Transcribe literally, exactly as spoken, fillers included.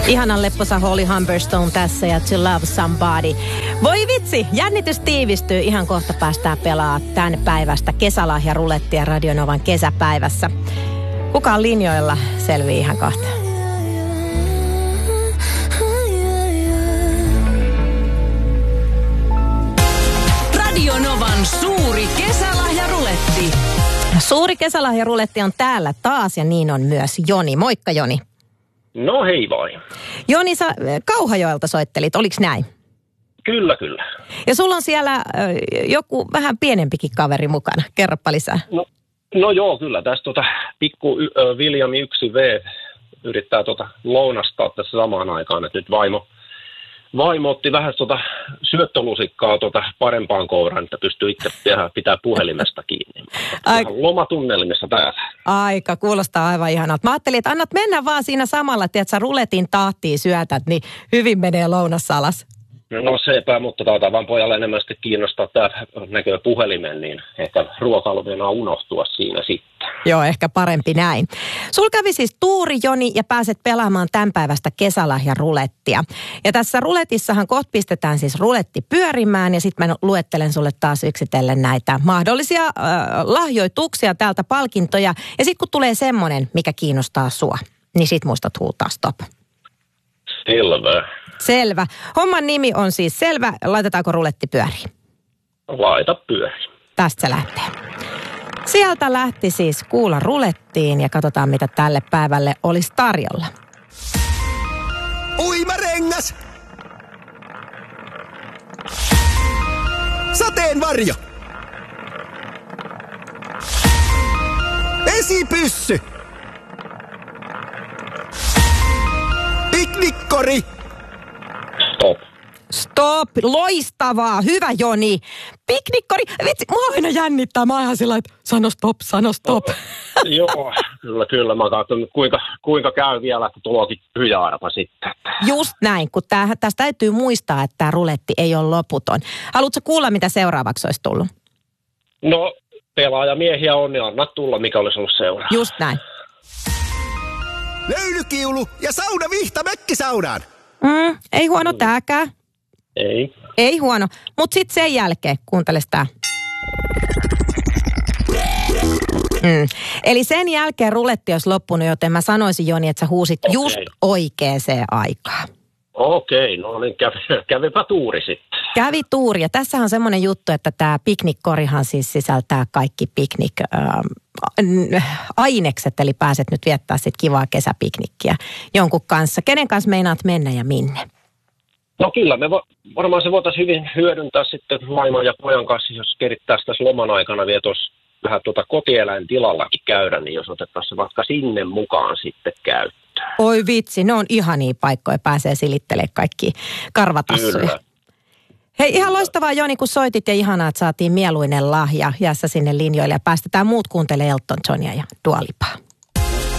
Ihanan lepposa Holly Humberstone tässä ja To Love Somebody. Voi vitsi, jännitys tiivistyy. Ihan kohta päästään pelaa tämän päivästä kesälahjarulettia Radio Novan kesäpäivässä. Kuka on linjoilla, selvii ihan kohta. Radio Novan suuri kesälahjaruletti. Suuri kesälahjaruletti on täällä taas ja niin on myös Joni. Moikka Joni. No hei vai. Joni, sä Kauhajoelta soittelit, oliks näin? Kyllä, kyllä. Ja sulla on siellä äh, joku vähän pienempikin kaveri mukana. Kerropa lisää. No, no joo, kyllä. Tässä tota, pikku äh, Viljami yksi V yrittää tota lounastaa tässä samaan aikaan. Että nyt vaimo, vaimo otti vähän tota syöttölusikkaa tota parempaan kouraan, että pystyy itse pitää puhelimesta kiinni. Aika lomatunnelmissa täällä. Aika, kuulostaa aivan ihanalta. Mä ajattelin, että annat mennä vaan siinä samalla, että sä ruletin tahtiin syötät, niin hyvin menee lounas alas. No sepä, mutta taitaa vaan pojalle enemmän sitten kiinnostaa tämä näkö puhelimen, niin ehkä ruokailu meinaa unohtua siinä sitten. Joo, ehkä parempi näin. Sul kävi siis tuuri, Joni, ja pääset pelaamaan tämän päivästä kesälahjarulettia. Ja tässä ruletissahan kohta pistetään siis ruletti pyörimään, ja sitten mä luettelen sulle taas yksitellen näitä mahdollisia äh, lahjoituksia täältä, palkintoja. Ja sitten kun tulee semmoinen, mikä kiinnostaa sua, niin sit muistat huutaa stop. Selvä. Selvä. Homman nimi on siis Selvä. Laitetaanko ruletti pyöriin? Laita pyöriin. Tästä se lähtee. Sieltä lähti siis kuula rulettiin ja katsotaan, mitä tälle päivälle olisi tarjolla. Uimarengas! Sateenvarjo! Vesipyssy! Piknikkori! Stop. Stop! Loistavaa! Hyvä, Joni! Piknikkori! Vitsi, mua aina jännittää. Mä oon ihan sillä, että sano stop, sano stop. Joo, kyllä, kyllä. Mä katson, kuinka, kuinka käy vielä, että tulokin tyhjä arpa sitten. Just näin, kun tää, tästä täytyy muistaa, että tämä ruletti ei ole loputon. Haluatko kuulla, mitä seuraavaksi olisi tullut? No, pelaajamiehiä on, niin anna tulla, mikä olisi ollut seuraava. Just näin. Löylykiulu ja saunavihta mökkisaunaan. Mm, ei huono tääkään. Ei. Ei huono. Mutta sitten sen jälkeen, kuunteles tää. Mm. Eli sen jälkeen ruletti olisi loppunut, joten mä sanoisin, Joni, että sä huusit okay. just oikeeseen aikaan. Okei, no niin kävi, kävipä tuuri sitten. Kävi tuuri, ja tässä on semmoinen juttu, että tämä piknikkorihan siis sisältää kaikki piknik äh, ainekset, eli pääset nyt viettää sitten kivaa kesäpiknikkiä jonkun kanssa. Kenen kanssa meinaat mennä ja minne? No kyllä, me vo, varmaan se voitaisiin hyvin hyödyntää sitten vaimon ja pojan kanssa, jos kerittäisiin tässä loman aikana vielä tuossa vähän tuota kotieläintilallakin käydä, niin jos otettaisiin se vaikka sinne mukaan sitten käyttöön. Oi vitsi, ne on ihania paikkoja, pääsee silittelemään kaikki karvatassuja. Kyllä. Hei, ihan loistavaa, Joni, kun soitit ja ihanaa, että saatiin mieluinen lahja. Jää sinne linjoille ja päästetään muut kuuntelemaan Elton Johnia ja Dua Lipaa.